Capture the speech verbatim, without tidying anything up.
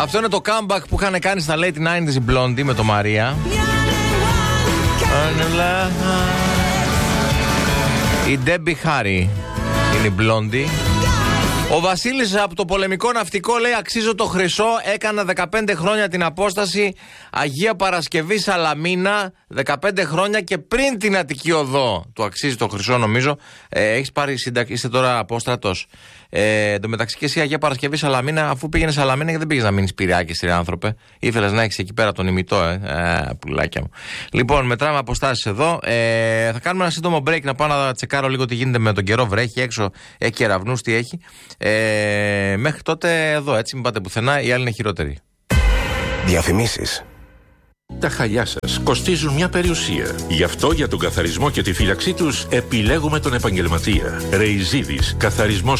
Αυτό είναι το comeback που είχαν κάνει στα late nineties οι Blondie με το Μαρία. Η Debbie Harry είναι η Blondie. Ο Βασίλης από το πολεμικό ναυτικό λέει: αξίζω το χρυσό, έκανα δεκαπέντε χρόνια την απόσταση Αγία Παρασκευή Σαλαμίνα, δεκαπέντε χρόνια και πριν την Αττική Οδό. Του αξίζει το χρυσό, νομίζω. Ε, έχεις πάρει συντα... Είστε τώρα απόστρατος. Ε, εν τω μεταξύ και εσύ Αγία Παρασκευή Σαλαμίνα, αφού πήγαινε Σαλαμίνα, γιατί δεν πήγες να μείνεις Πειραιά, κύριε άνθρωπε. Ήθελες να έχεις εκεί πέρα τον ημιτό, ε. ε πουλάκια μου. Λοιπόν, μετράμε αποστάσεις εδώ. Ε, θα κάνουμε ένα σύντομο break να πάω να τσεκάρω λίγο τι γίνεται με τον καιρό. Βρέχει έξω, έχει κεραυνούς, τι έχει. Ε, μέχρι τότε εδώ, έτσι, μην πάτε πουθενά, οι άλλοι είναι χειρότεροι. Διαφημίσεις. Τα χαλιά σας κοστίζουν μια περιουσία. Γι' αυτό για τον καθαρισμό και τη φύλαξή τους επιλέγουμε τον επαγγελματία. Ρεϊζίδης, καθαρισμός